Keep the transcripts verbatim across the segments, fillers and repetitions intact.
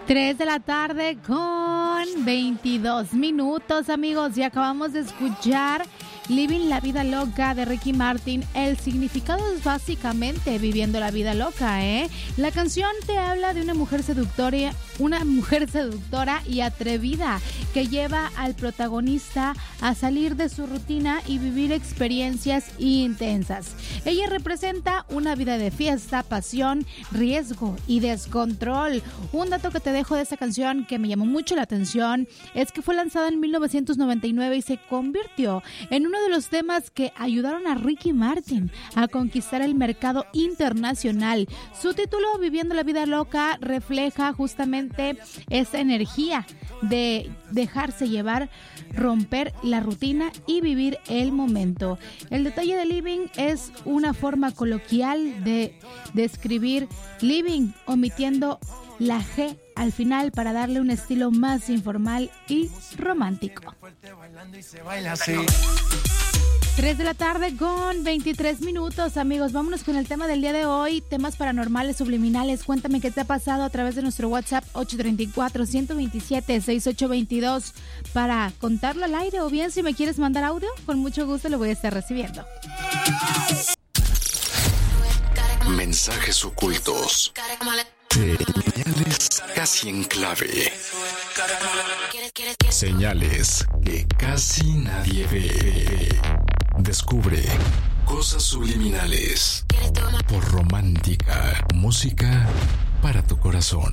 tres de la tarde con veintidós minutos, amigos, y acabamos de escuchar Living la Vida Loca de Ricky Martin. El significado es básicamente viviendo la vida loca, ¿eh? La canción te habla de una mujer seductora, una mujer seductora y atrevida que lleva al protagonista a salir de su rutina y vivir experiencias intensas. Ella representa una vida de fiesta, pasión, riesgo y descontrol. Un dato que te dejo de esta canción que me llamó mucho la atención es que fue lanzada en mil novecientos noventa y nueve y se convirtió en uno de los temas que ayudaron a Ricky Martin a conquistar el mercado internacional. Su título, Viviendo la Vida Loca, refleja justamente esa energía de dejarse llevar, romper la rutina y vivir el momento. El detalle de living es una forma coloquial de describir living, omitiendo la G al final para darle un estilo más informal y romántico. tres de la tarde con veintitrés minutos, amigos. Vámonos con el tema del día de hoy, temas paranormales, subliminales. Cuéntame qué te ha pasado a través de nuestro WhatsApp ocho tres cuatro, uno dos siete, seis ocho dos dos para contarlo al aire, o bien si me quieres mandar audio, con mucho gusto lo voy a estar recibiendo. Mensajes ocultos. Señales casi en clave. Señales que casi nadie ve. Descubre cosas subliminales por Romántica, música para tu corazón.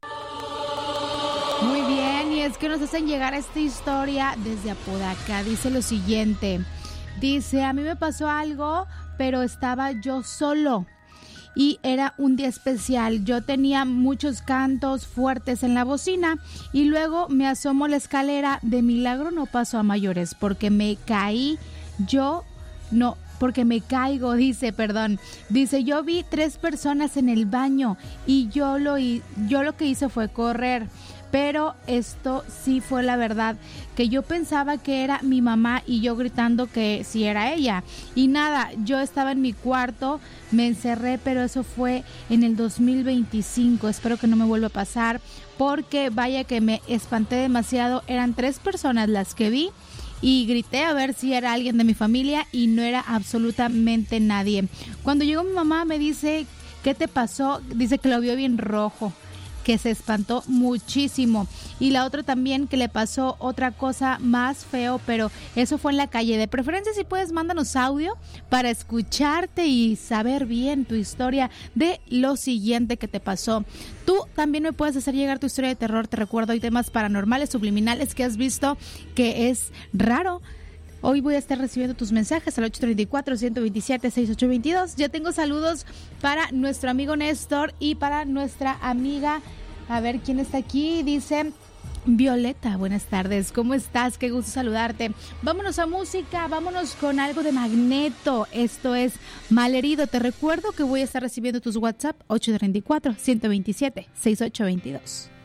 Muy bien, y es que nos hacen llegar esta historia desde Apodaca. Dice lo siguiente, dice, a mí me pasó algo, pero estaba yo solo. Y era un día especial, yo tenía muchos cantos fuertes en la bocina y luego me asomo a la escalera, de milagro no pasó a mayores porque me caí, yo no, porque me caigo, dice, perdón, dice, yo vi tres personas en el baño y yo lo, yo lo que hice fue correr. Pero esto sí fue la verdad, que yo pensaba que era mi mamá y yo gritando que sí era ella. Y nada, yo estaba en mi cuarto, me encerré, pero eso fue en el dos mil veinticinco. Espero que no me vuelva a pasar, porque vaya que me espanté demasiado. Eran tres personas las que vi y grité a ver si era alguien de mi familia y no era absolutamente nadie. Cuando llegó mi mamá me dice, ¿qué te pasó? Dice que lo vio bien rojo, que se espantó muchísimo. Y la otra también, que le pasó otra cosa más feo, pero eso fue en la calle. De preferencia, si puedes, mándanos audio para escucharte y saber bien tu historia de lo siguiente que te pasó. Tú también me puedes hacer llegar tu historia de terror. Te recuerdo, hay temas paranormales, subliminales que has visto que es raro. Hoy voy a estar recibiendo tus mensajes al ocho tres cuatro, uno dos siete, seis ocho dos dos. Ya tengo saludos para nuestro amigo Néstor y para nuestra amiga, a ver quién está aquí, dice Violeta. Buenas tardes, ¿cómo estás? Qué gusto saludarte. Vámonos a música, vámonos con algo de Magneto. Esto es Malherido. Te recuerdo que voy a estar recibiendo tus WhatsApp ocho tres cuatro, uno dos siete, seis ocho dos dos.